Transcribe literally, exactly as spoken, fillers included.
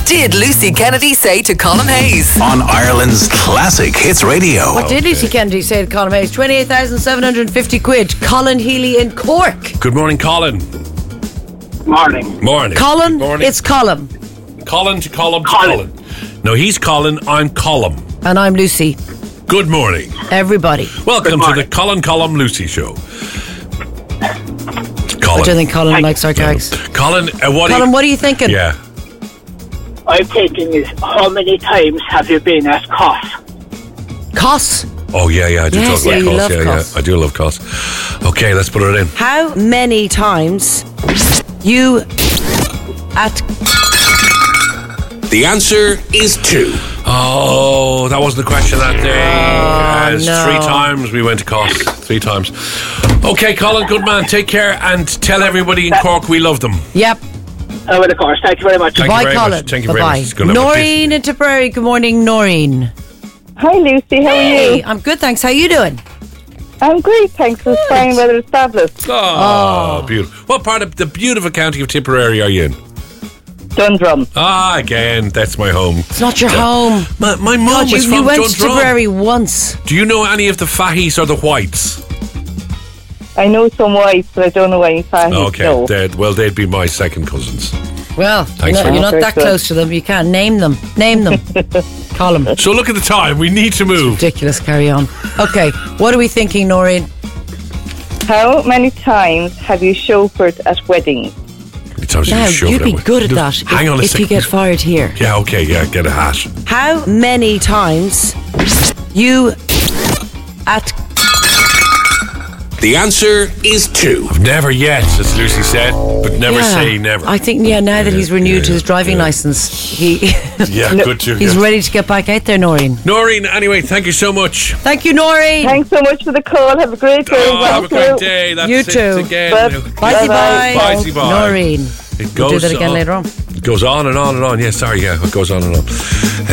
What did Lucy Kennedy say to Colin Hayes? On Ireland's Classic Hits Radio. What did Lucy Kennedy say to Colin Hayes? twenty-eight thousand seven hundred fifty quid. Colin Healy in Cork. Good morning, Colin. Morning. Morning. Colin, Good morning. it's Colin. Colin to Colin to Colin. Colin. No, he's Colin, I'm Colin. And I'm Lucy. Good morning. Everybody. Welcome Good to morning. the Colin Colin Lucy Show. I Colin. don't think Colin Thank likes our tags. Colin, uh, what Colin, are you... what are you thinking? Yeah. I'm thinking is how many times have you been at Cos? Cos. Oh, yeah, yeah, I do Yes, talk about yeah, you costs. love Yeah, costs. yeah, I do love costs. Okay, let's put it in. How many times you at The answer is two. Oh, that wasn't the question that day. Oh, As no. Three times we went to cost. Three times. Okay, Colin, good man. Take care and tell everybody in Cork we love them. Yep. Oh, well, of course. Thank you very much. Thank you Bye, very Colin. much. Thank you very Bye-bye. much. It's gonna have a Noreen in Tipperary. Good morning, Noreen. Hi Lucy, how are Hey, you? I'm good, thanks. How you doing? I'm great, thanks. It's fine weather is fabulous. Oh, beautiful. What part of the beautiful county of Tipperary are you in? Dundrum. Ah, again, that's my home. It's not your home. My, my mum God, you, was you from went to Dundrum. Tipperary once. Do you know any of the Fahys or the Whites? I know some whites, but I don't know any fatties. Okay, no. they'd, well, they'd be my second cousins. Well, Thanks no, very you're much. not that Very good. close to them. You can't name them. Name them. Call them. So look at the time. We need to move. Ridiculous. Carry on. Okay, what are we thinking, Noreen? How many times have you chauffeured at weddings? It's obviously Now, shove you'd it be away. good at Just that Hang if, on a if second. you get fired here. Yeah, okay, yeah, get a hat. How many times you at The answer is two. I've never yet, as Lucy said, but never Yeah. say never. I think, yeah, now that he's renewed yeah, his driving yeah. licence, he Yeah, good to he's yeah. ready to get back out there, Noreen. Noreen, anyway, thank you so much. Thank you, Noreen. Thanks so much for the call. Have a great day. Oh, have a Thank great you. day. That's You it too. again. Bye. Bye, bye. Bye. Bye, bye. Noreen. It We'll goes do that again on, later on. It goes on and on and on. Yeah, sorry, yeah, it goes on and on.